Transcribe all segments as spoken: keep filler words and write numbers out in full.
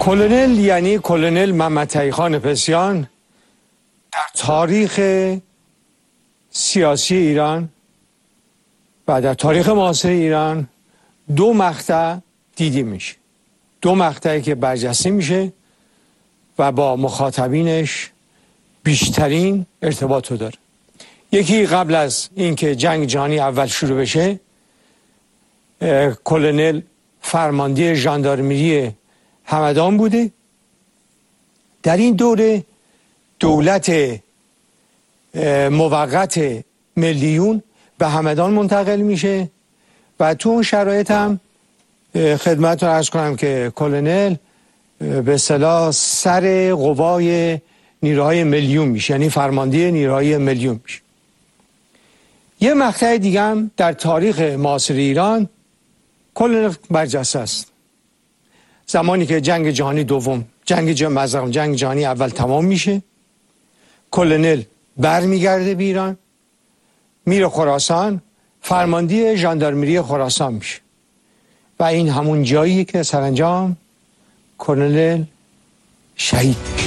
کلونل یعنی کلونل محمد تقی‌خان پسیان در تاریخ سیاسی ایران و در تاریخ معاصر ایران دو مقطع دیده میشه، دو مقطعی که برجسته میشه و با مخاطبینش بیشترین ارتباط رو داره. یکی قبل از اینکه جنگ جهانی اول شروع بشه، کلونل فرمانده ژاندارمری همدان بوده. در این دوره دولت موقت ملیون به همدان منتقل میشه و تو اون شرایط هم خدمتتون عرض کنم که کلونل به اصطلاح سر قوای نیروهای ملیون میشه، یعنی فرمانده نیروهای ملیون میشه. یه مقطع دیگه هم در تاریخ معاصر ایران کلونل برجسته است. زمانی که جنگ جهانی دوم جنگ جهانی جنگ جهانی اول تمام میشه، کلونل برمیگرده به ایران، میره خراسان، فرمانده ژاندارمری خراسان میشه و این همون جاییه که سرانجام کلونل شهید میشه.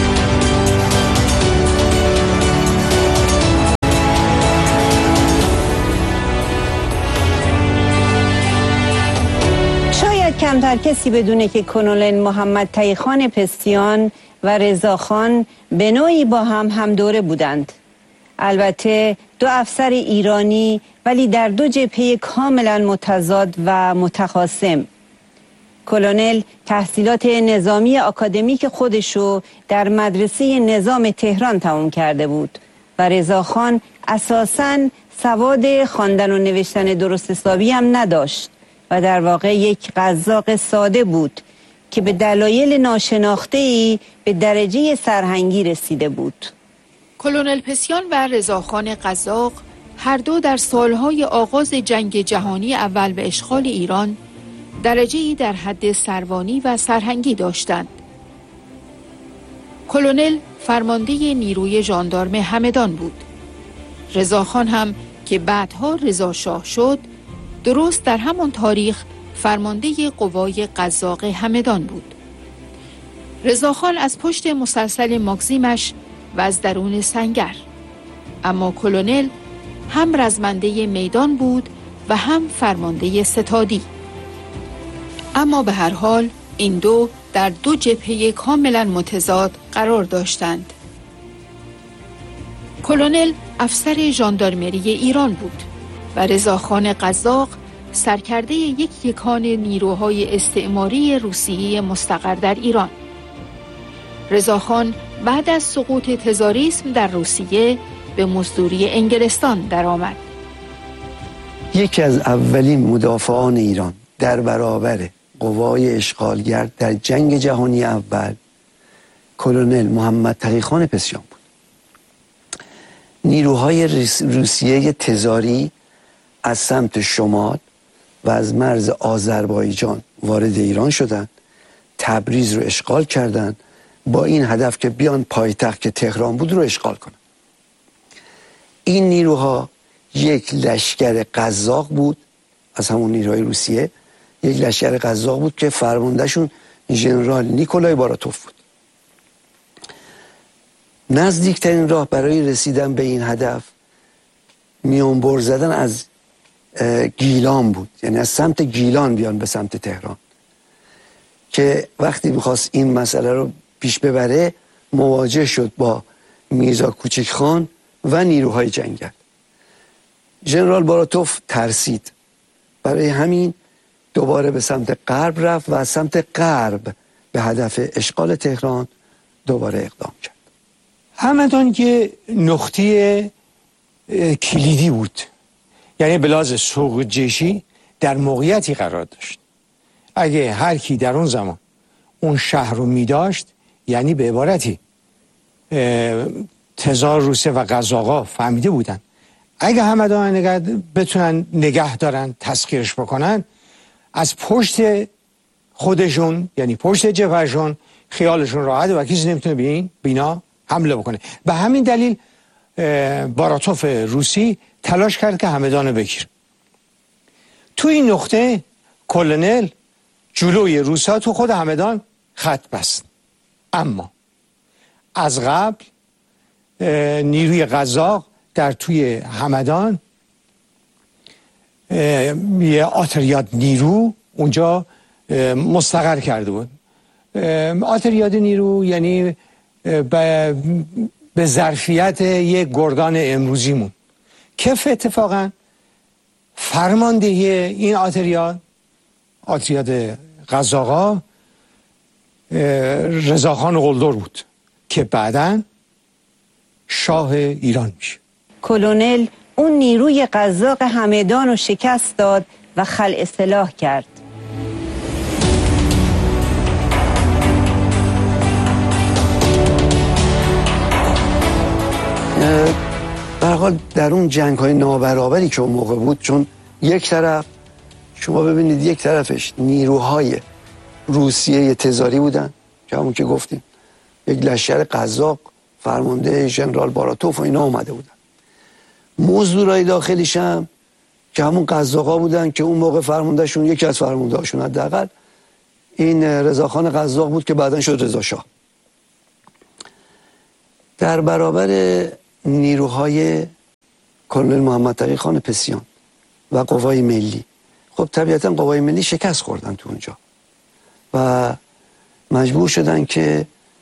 شاید کمتر کسی بدونه که کلونل محمد تقی‌خان پسیان و رضاخان به نوعی با هم هم دوره بودند. البته دو افسر ایرانی ولی در دو جبهه کاملا متضاد و متخاصم. کلونل تحصیلات نظامی آکادمیک خودشو در مدرسه نظام تهران تمام کرده بود و رضاخان اساساً سواد خواندن و نوشتن درست حسابی هم نداشت و در واقع یک قزاق ساده بود که به دلایل ناشناخته‌ای به درجه سرهنگی رسیده بود. کلونل پسیان و رضاخان قزاق هر دو در سالهای آغاز جنگ جهانی اول به اشغال ایران درجه‌ای در حد سروانی و سرهنگی داشتند. کلونل فرمانده نیروی ژاندارم همدان بود. رضاخان هم که بعدها رضا شاه شد، درست در همان تاریخ فرمانده قوای قزاق همدان بود. رضاخان از پشت مسلسل ماگزیمش و از درون سنگر، اما کلونل هم رزمنده میدان بود و هم فرمانده ستادی. اما به هر حال این دو در دو جبهه کاملا متضاد قرار داشتند. کلونل افسر ژاندارمری ایران بود و رضاخان قزاق سرکرده یک یکان نیروهای استعماری روسیه مستقر در ایران. رضاخان بعد از سقوط تزاریسم در روسیه به مزدوری انگلستان درآمد. یکی از اولین مدافعان ایران در برابر قوای اشغالگر در جنگ جهانی اول کلونل محمد تقی‌خان پسیان بود. نیروهای روسیه تزاری از سمت شمال و از مرز آذربایجان وارد ایران شدند، تبریز رو اشغال کردند با این هدف که بیان پایتخت که تهران بود رو اشغال کنند. این نیروها یک لشکر قزاق بود، از همون نیروهای روسیه یک لشکر قزاق بود که فرماندهشون ژنرال نیکولای باراتوف بود. نزدیکترین راه برای رسیدن به این هدف میانبر زدن از گیلان بود، یعنی از سمت گیلان بیان به سمت تهران، که وقتی میخواست این مسئله رو پیش ببره مواجه شد با میرزا کوچک خان و نیروهای جنگل. ژنرال باراتوف ترسید، برای همین دوباره به سمت غرب رفت و از سمت غرب به هدف اشغال تهران دوباره اقدام کرد. همدان که نقطه کلیدی بود، یعنی به لحاظ سوق جیشی در موقعیتی قرار داشت. اگه هر کی در اون زمان اون شهر رو می داشت، یعنی به عبارتی تزار روسیه و قزاقا فهمیده بودن اگه همدان نگه بتونن نگه دارن، تسخیرش بکنن، از پشت خودشون یعنی پشت جبهشون خیالشون راحت و کسی نمیتونه به این بینا حمله بکنه. به همین دلیل باراتوف روسی تلاش کرد که همدان رو بگیره. تو این نقطه کلونل جلوی روسا تو خود همدان خط بست. اما از قبل نیروی قزاق در توی همدان یه آتریاد نیرو اونجا مستقر کرده بود. آتریاد نیرو یعنی به ظرفیت یک گردان امروزیمون. کف اتفاقا فرماندهی این آتریاد آتریاد قزاقا رضاخان قلدر بود که بعداً شاه ایران میشه. کلونل اون نیروی قزاق همدان رو شکست داد و خلع سلاح کرد. به هر حال در اون جنگ های نابرابری که اون موقع بود، چون یک طرف شما ببینید یک طرفش نیروهای روسیه تزاری بودن که همون که گفتیم یک لشکر قزاق فرمانده ژنرال باراتوف و اینا اومده بودن. مزدورای داخلیش هم که همون قزاقا بودن که اون موقع فرماندهشون یکی از فرمانده هاشون حداقل این رضاخان قزاق بود که بعداً شد رضا شاه. در برابر نیروهای کلونل محمد تقی خان پسیان و قوای ملی، خب طبیعتاً قوای ملی شکست خوردن تو اونجا و مجبور شدن که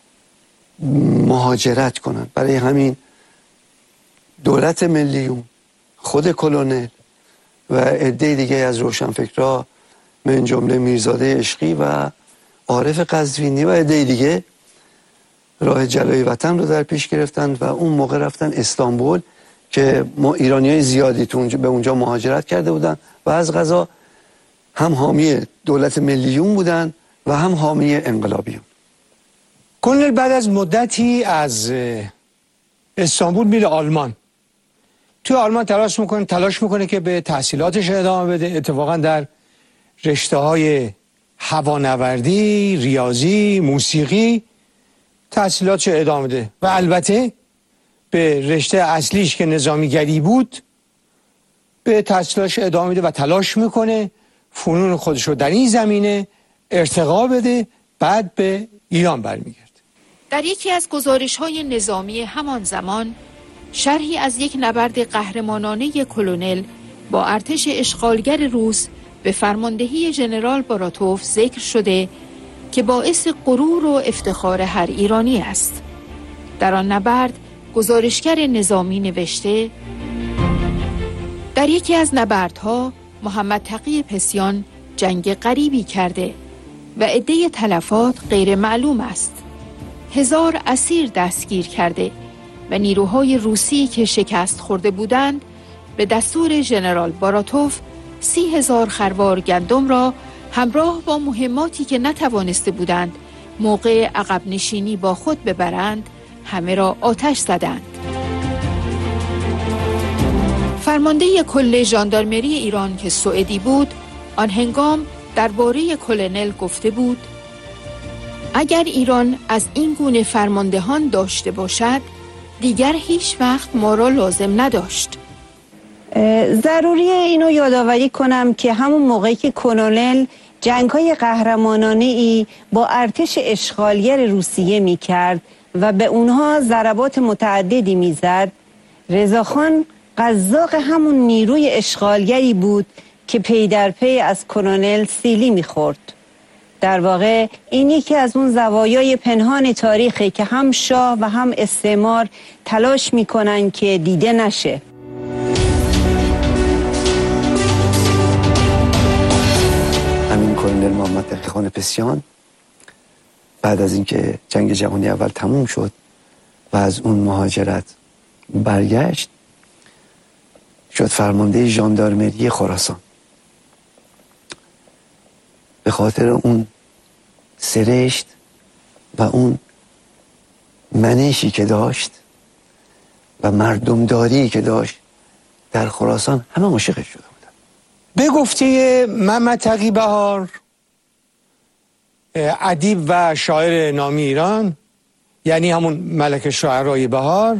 مهاجرت کنن. برای همین دولت ملیون، خود کلونل و عده دیگه از روشنفکرها من جمله میرزاده عشقی و عارف قزوینی و عده دیگه راه جلوی وطن رو در پیش گرفتن و اون موقع رفتن استانبول که ما ایرانیای زیادی تو اونجا به اونجا مهاجرت کرده بودن و از قضا هم حامی دولت ملیون بودن و هم حامی انقلابیون. کلونل بعد از مدتی از استانبول میره آلمان. توی آلمان تلاش میکنه تلاش میکنه که به تحصیلاتش ادامه بده. اتفاقا در رشته های هوانوردی، ریاضی، موسیقی تحصیلاتش ادامه بده و البته به رشته اصلیش که نظامیگری بود به تحصیلاتش ادامه بده و تلاش میکنه فنون خودش رو در این زمینه ارتقا بده، بعد به ایران برمیگرده. در یکی از گزارش‌های نظامی همان زمان شرحی از یک نبرد قهرمانانه کلونل با ارتش اشغالگر روس به فرماندهی ژنرال باراتوف ذکر شده که باعث غرور و افتخار هر ایرانی است. در آن نبرد گزارشگر نظامی نوشته: در یکی از نبردها محمد تقی پسیان جنگ غریبی کرده و عده تلفات غیر معلوم است. هزار اسیر دستگیر کرده و نیروهای روسی که شکست خورده بودند به دستور ژنرال باراتوف سی هزار خروار گندم را همراه با مهماتی که نتوانسته بودند موقع عقب نشینی با خود ببرند همه را آتش زدند. فرمانده کل ژاندارمری ایران که سوئدی بود آن هنگام درباره کلونل گفته بود: اگر ایران از این گونه فرماندهان داشته باشد دیگر هیچ وقت ما را لازم نداشت. ضروریه اینو یادآوری کنم که همون موقعی که کلونل جنگ‌های قهرمانانه ای با ارتش اشغالگر روسیه می کرد و به اونها ضربات متعددی می زد، رضاخان قزاق همون نیروی اشغالگری بود که پی در پی از کلونل سیلی می خورد. در واقع این یکی از اون زوایای پنهان تاریخی که هم شاه و هم استعمار تلاش می کنن که دیده نشه. همین کلونل محمد تقی خان پسیان بعد از اینکه جنگ جهانی اول تموم شد و از اون مهاجرت برگشت شد فرمانده ژاندارمری خراسان. به خاطر اون سرشت و اون منشی که داشت و مردمداری که داشت در خراسان همه عاشقش شده بودن. به گفته محمد تقی بهار، ادیب و شاعر نامی ایران، یعنی همون ملک شاعرای بهار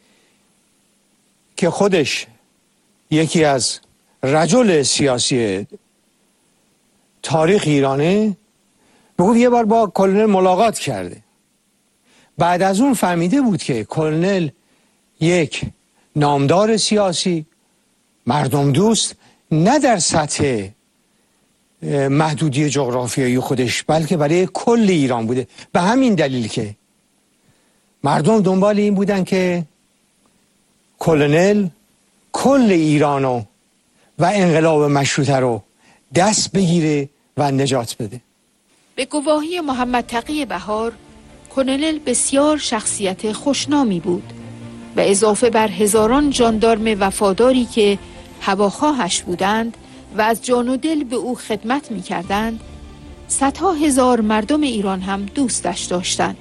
که خودش یکی از رجل سیاسی تاریخ ایرانه، میگفت یه بار با کلونل ملاقات کرده. بعد از اون فهمیده بود که کلونل یک نامدار سیاسی، مردم دوست، نه در سطح محدودی جغرافیایی خودش بلکه برای کل ایران بوده. به همین دلیل که مردم دنبال این بودن که کلونل کل ایرانو و انقلاب مشروطه رو دست بگیره و نجات بده. به گواهی محمد تقی بهار، کلونل بسیار شخصیت خوشنامی بود و اضافه بر هزاران ژاندارم وفاداری که هواخواهش بودند و از جان و دل به او خدمت می کردند، صدها هزار مردم ایران هم دوستش داشتند.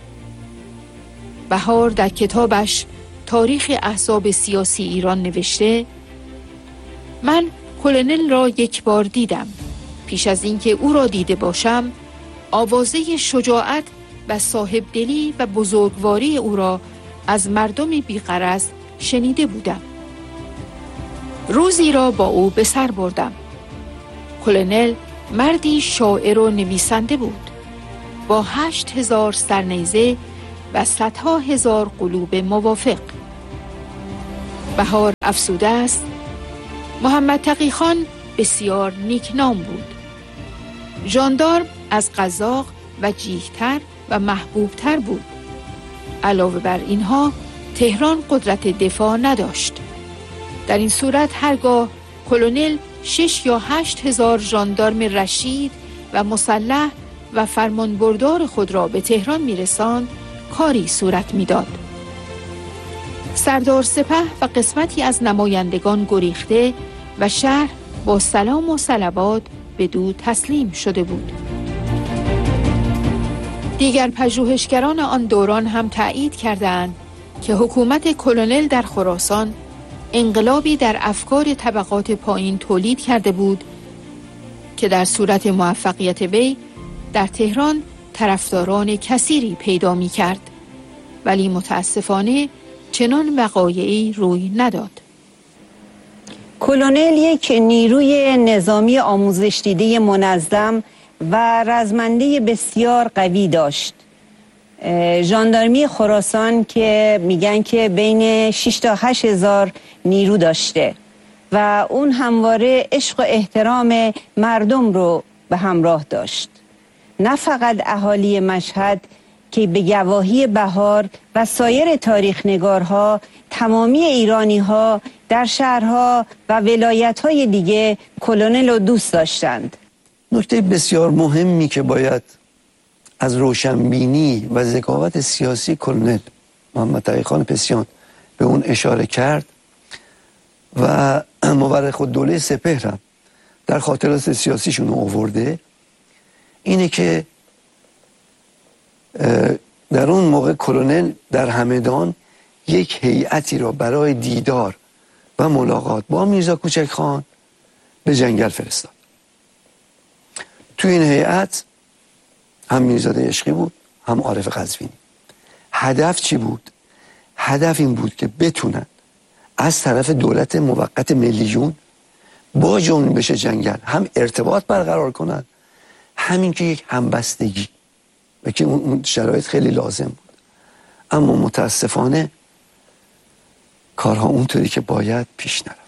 بهار در کتابش تاریخ احزاب سیاسی ایران نوشته: من کلونل را یک بار دیدم. پیش از اینکه او را دیده باشم، آوازه شجاعت و صاحب دلی و بزرگواری او را از مردم بی‌غرض شنیده بودم. روزی را با او به سر بردم. کلونل مردی شاعر و نویسنده بود، با هشت هزار سرنیزه و صدها هزار قلوب موافق. بهار افسوده است: محمد تقی خان بسیار نیکنام بود. ژاندارم از قزاق وجیح‌تر و محبوبتر بود. علاوه بر اینها تهران قدرت دفاع نداشت. در این صورت هرگاه کلونل شش یا هشت هزار ژاندارم رشید و مسلح و فرمانبردار خود را به تهران می‌رساند، کاری صورت می‌داد. سردار سپه و قسمتی از نمایندگان گریخته و شهر با سلام و صلوات به دو تسلیم شده بود. دیگر پژوهشگران آن دوران هم تأیید کردند که حکومت کلونل در خراسان انقلابی در افکار طبقات پایین تولید کرده بود که در صورت موفقیت وی در تهران طرفداران کثیری پیدا می کرد، ولی متاسفانه چنان وقایعی روی نداد. کلونل یک نیروی نظامی آموزش دیده منظم و رزمنده بسیار قوی داشت. ژاندارمی خراسان که میگن که بین شش تا هشت هزار نیرو داشته و اون همواره عشق و احترام مردم رو به همراه داشت. نه فقط اهالی مشهد که به گواهی بهار و سایر تاریخ نگارها تمامی ایرانی ها در شهرها و ولایت های دیگه کلونل رو دوست داشتند. نکته بسیار مهمی که باید از روشنبینی و ذکاوت سیاسی کلونل محمد تقی خان پسیون به اون اشاره کرد و مورخ الدوله سپهر هم در خاطرات سیاسیشون آورده، اینه که در اون موقع کلونل در همدان یک هیئتی را برای دیدار و ملاقات با میرزا کوچک خان به جنگل فرستاد. تو این هیئت هم میرزاده عشقی بود، هم عارف قزوینی. هدف چی بود؟ هدف این بود که بتونن از طرف دولت موقت ملیون با جنبش جنگل هم ارتباط برقرار کنن، همین که یک همبستگی و که اون شرایط خیلی لازم بود. اما متاسفانه کارها اونطوری که باید پیش نرفت.